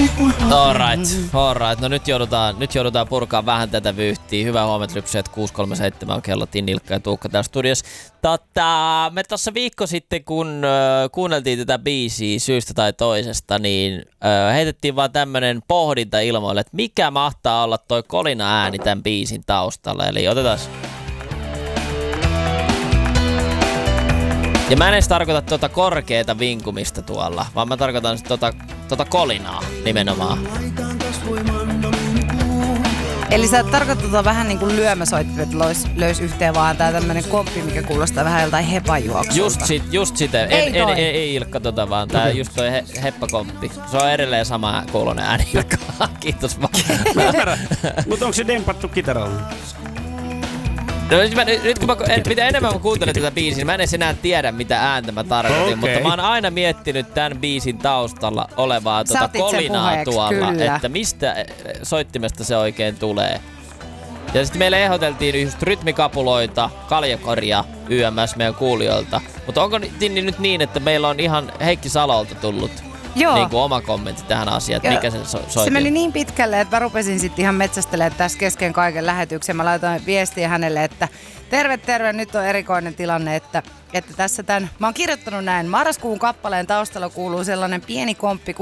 Alright. No nyt joudutaan purkaa vähän tätä vyyhtiä. Hyvää huomenta, Lypsyet 637 on kello. Ilkka ja Tuukka täällä studiossa. Me tuossa viikko sitten, kun kuunneltiin tätä biisiä syystä tai toisesta, niin heitettiin vaan tämmönen pohdinta ilmoille, että mikä mahtaa olla toi kolina ääni tämän biisin taustalla. Eli otetaan. Ja mä en edes tarkoita tuota korkeata vinkumista tuolla, vaan mä tarkoitan tuota kolinaa nimenomaan. Eli sä tarkoittaa vähän niin kuin lyömäsoittimet löys yhteen vaan tää tämmönen komppi, mikä kuulostaa vähän joltain hepajuoksulta. Just sitä. Ei Ilkka vaan tää just toi heppakomppi. Se on edelleen sama kuulonen ääni, Ilkka. Kiitos vaan. Mutta onko se dempattu kitaralla? No, nyt kun mitä enemmän mä kuuntelen tätä biisiä, niin mä en edes enää tiedä mitä ääntä mä tarkoitin, mutta mä oon aina miettinyt tämän biisin taustalla olevaa kolinaa tuolla, kyllä. Että mistä soittimesta se oikein tulee. Ja sitten meille ehdoteltiin just rytmikapuloita, kaljakoria YMS meidän kuulijoilta, mutta onko nyt niin, että meillä on ihan Heikki Salolta tullut niin kuin oma kommentti tähän asiaan, että mikä se soitin? Se meni niin pitkälle, että mä rupesin sitten ihan metsästelemään tässä kesken kaiken lähetyksen. Mä laitoin viestiä hänelle, että terve, nyt on erikoinen tilanne, että tässä mä oon kirjoittanut näin. Marraskuun kappaleen taustalla kuuluu sellainen pieni komppi